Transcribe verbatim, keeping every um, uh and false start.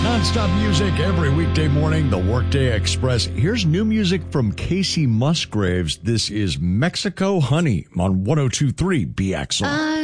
Non-stop music every weekday morning, the Workday Express. Here's new music from Casey Musgraves. This is Mexico Honey on one oh two point three B X L.